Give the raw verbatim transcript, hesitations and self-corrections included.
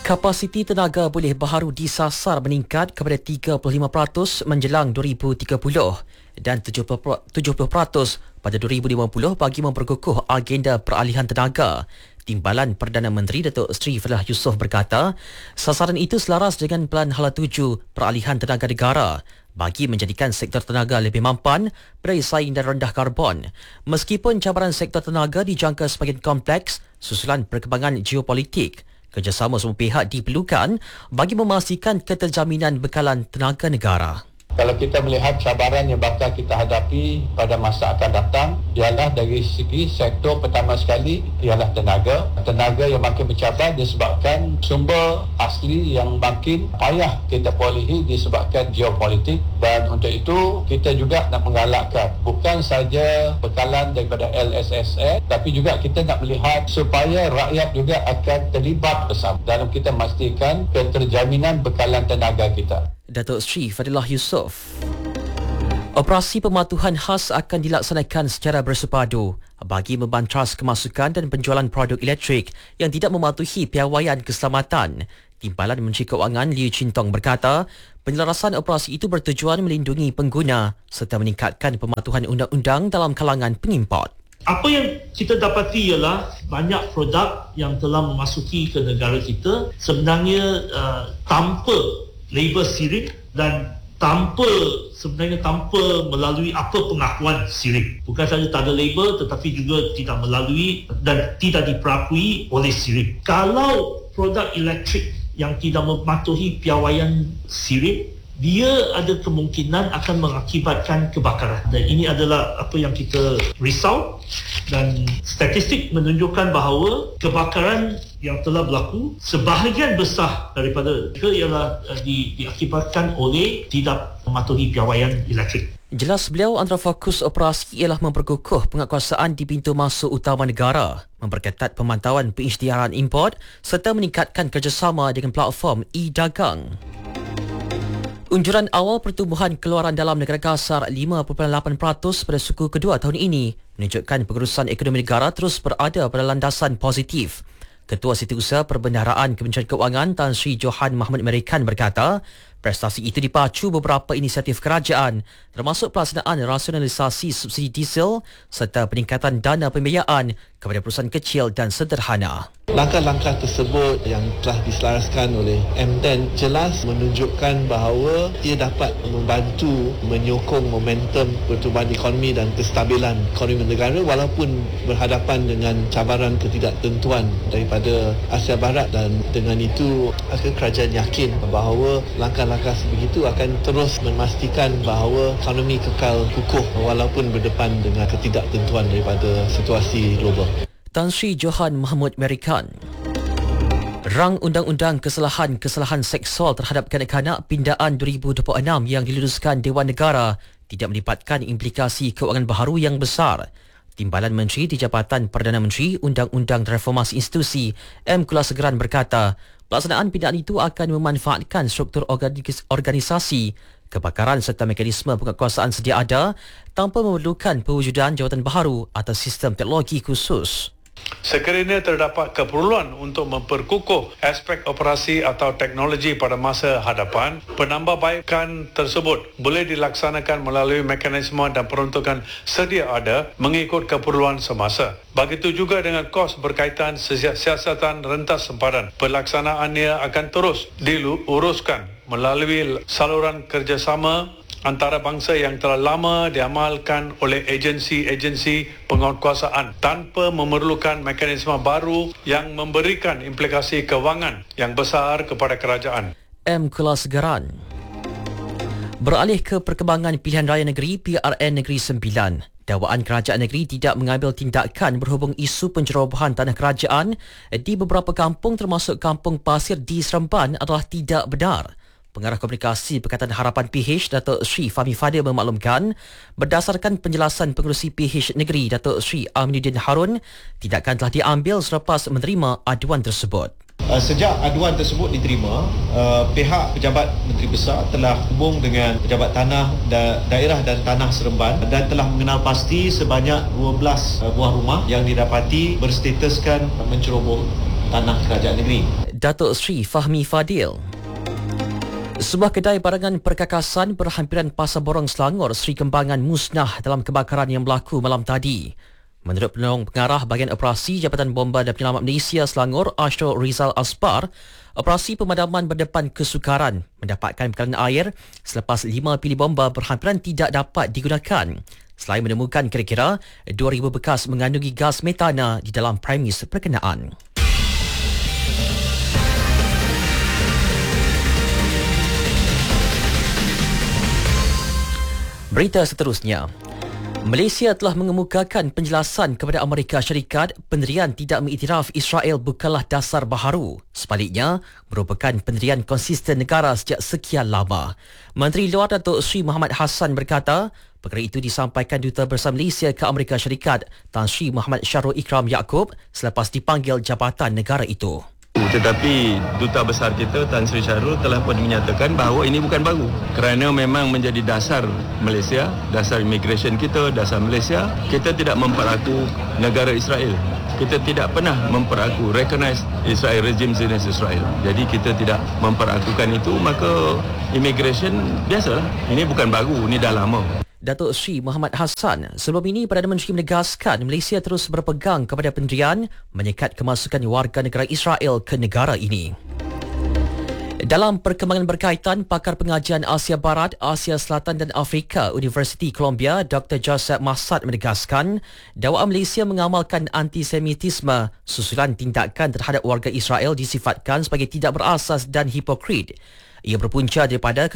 Kapasiti tenaga boleh baharu disasar meningkat kepada tiga puluh lima peratus menjelang dua ribu tiga puluh dan tujuh puluh peratus pada dua ribu lima puluh bagi memperkukuh agenda peralihan tenaga. Timbalan Perdana Menteri Datuk Seri Fadilah Yusof berkata, sasaran itu selaras dengan Pelan Hala tujuh peralihan tenaga negara bagi menjadikan sektor tenaga lebih mampan berdaya saing dan rendah karbon. Meskipun cabaran sektor tenaga dijangka semakin kompleks susulan perkembangan geopolitik, kerjasama semua pihak diperlukan bagi memastikan keterjaminan bekalan tenaga negara. Kalau kita melihat cabaran yang bakal kita hadapi pada masa akan datang, ialah dari segi sektor pertama sekali ialah tenaga. Tenaga yang makin bercabar disebabkan sumber asli yang makin payah kita perolehi disebabkan geopolitik, dan untuk itu kita juga nak menggalakkan bukan saja bekalan daripada L S S A, tapi juga kita nak melihat supaya rakyat juga akan terlibat bersama dalam kita memastikan keterjaminan bekalan tenaga kita. Datuk Seri Fadilah Yusof. Operasi pematuhan khas akan dilaksanakan secara bersepadu bagi membantras kemasukan dan penjualan produk elektrik yang tidak mematuhi piawaian keselamatan. Timbalan Menteri Keuangan Liu Chin Tong berkata, penyelarasan operasi itu bertujuan melindungi pengguna serta meningkatkan pematuhan undang-undang dalam kalangan pengimport. Apa yang kita dapati ialah banyak produk yang telah memasuki ke negara kita sebenarnya uh, tanpa label sirik dan tanpa sebenarnya tanpa melalui apa pengakuan sirik. Bukan saja tak ada label tetapi juga tidak melalui dan tidak diperakui oleh sirik. Kalau produk elektrik yang tidak mematuhi piawaian sirik, dia ada kemungkinan akan mengakibatkan kebakaran. Dan ini adalah apa yang kita risau, dan statistik menunjukkan bahawa kebakaran yang telah berlaku sebahagian besar daripada itu ialah uh, di, diakibatkan oleh tidak mematuhi piawaian elektrik. Jelas beliau, antara fokus operasi ialah memperkukuh penguatkuasaan di pintu masuk utama negara, memperketat pemantauan pengisytiharan import serta meningkatkan kerjasama dengan platform e-dagang. Unjuran awal pertumbuhan keluaran dalam negara kasar lima perpuluhan lapan peratus pada suku kedua tahun ini menunjukkan pengurusan ekonomi negara terus berada pada landasan positif. Ketua Setiausaha Perbendaharaan Kementerian Keuangan Tan Sri Johan Mahmud Merikan berkata, prestasi itu dipacu beberapa inisiatif kerajaan termasuk pelaksanaan rasionalisasi subsidi diesel serta peningkatan dana pembiayaan kepada perusahaan kecil dan sederhana. Langkah-langkah tersebut yang telah diselaraskan oleh M ten jelas menunjukkan bahawa ia dapat membantu menyokong momentum pertumbuhan ekonomi dan kestabilan ekonomi negara walaupun berhadapan dengan cabaran ketidaktentuan daripada Asia Barat, dan dengan itu kerajaan yakin bahawa langkah-langkah sebegitu akan terus memastikan bahawa ekonomi kekal kukuh walaupun berdepan dengan ketidaktentuan daripada situasi global. Tan Sri Johan Mahmud Merikan. Rang Undang-Undang Kesalahan-Kesalahan Seksual terhadap Kanak-kanak Pindaan dua ribu dua puluh enam yang diluluskan Dewan Negara tidak melibatkan implikasi keuangan baharu yang besar. Timbalan Menteri di Jabatan Perdana Menteri Undang-Undang Reformasi Institusi M. Kulasegeran berkata, pelaksanaan pindaan itu akan memanfaatkan struktur organisasi, kebakaran serta mekanisme penguatkuasaan sedia ada tanpa memerlukan pewujudan jawatan baharu atau sistem teknologi khusus. Sekiranya terdapat keperluan untuk memperkukuh aspek operasi atau teknologi pada masa hadapan, penambahbaikan tersebut boleh dilaksanakan melalui mekanisme dan peruntukan sedia ada mengikut keperluan semasa. Begitu juga dengan kos berkaitan siasatan rentas sempadan. Pelaksanaannya akan terus diuruskan melalui saluran kerjasama antarabangsa yang telah lama diamalkan oleh agensi-agensi penguatkuasaan tanpa memerlukan mekanisme baru yang memberikan implikasi kewangan yang besar kepada kerajaan. M. Kulasegeran. Beralih ke perkembangan pilihan raya negeri P R N Negeri Sembilan. Dakwaan kerajaan negeri tidak mengambil tindakan berhubung isu pencerobohan tanah kerajaan di beberapa kampung termasuk Kampung Pasir di Seremban adalah tidak benar. Pengarah Komunikasi Pakatan Harapan P H Datuk Sri Fahmi Fadil memaklumkan, berdasarkan penjelasan pengerusi P H Negeri Datuk Sri Aminuddin Harun, tindakan telah diambil selepas menerima aduan tersebut. Uh, sejak aduan tersebut diterima, uh, pihak pejabat Menteri Besar telah hubung dengan pejabat tanah da- daerah dan tanah Seremban dan telah mengenal pasti sebanyak dua belas uh, buah rumah yang didapati berstatuskan menceroboh tanah kerajaan negeri. Datuk Seri Fahmi Fadil. Sebuah kedai barangan perkakasan berhampiran Pasar Borong Selangor Seri Kembangan musnah dalam kebakaran yang berlaku malam tadi. Menurut penolong pengarah bahagian operasi Jabatan Bomba dan Penyelamat Malaysia Selangor, Ashro Rizal Asbar, operasi pemadaman berdepan kesukaran mendapatkan bekalan air selepas lima pilih bomba berhampiran tidak dapat digunakan. Selain menemukan kira-kira dua ribu bekas mengandungi gas metana di dalam premis perkenaan. Berita seterusnya. Malaysia telah mengemukakan penjelasan kepada Amerika Syarikat pendirian tidak mengiktiraf Israel bukanlah dasar baharu. Sebaliknya, merupakan pendirian konsisten negara sejak sekian lama. Menteri Luar Datuk Seri Muhammad Hassan berkata, perkara itu disampaikan Duta Besar Malaysia ke Amerika Syarikat Tan Sri Muhammad Syahrul Ikram Yaakob selepas dipanggil jabatan negara itu. Tetapi Duta Besar kita Tan Sri Syahrul telah pun menyatakan bahawa ini bukan baru kerana memang menjadi dasar Malaysia, dasar immigration kita, dasar Malaysia. Kita tidak memperaku negara Israel. Kita tidak pernah memperaku recognize Israel, regime Zionist Israel. Jadi kita tidak memperakukan itu, maka immigration biasalah. Ini bukan baru, ini dah lama. Datuk Seri Muhammad Hassan sebelum ini Perdana Menteri menegaskan Malaysia terus berpegang kepada pendirian menyekat kemasukan warga negara Israel ke negara ini. Dalam perkembangan berkaitan, pakar pengajian Asia Barat, Asia Selatan dan Afrika Universiti Columbia Doktor Joseph Masad menegaskan dakwaan Malaysia mengamalkan antisemitisme susulan tindakan terhadap warga Israel disifatkan sebagai tidak berasas dan hipokrit. Ia berpunca daripada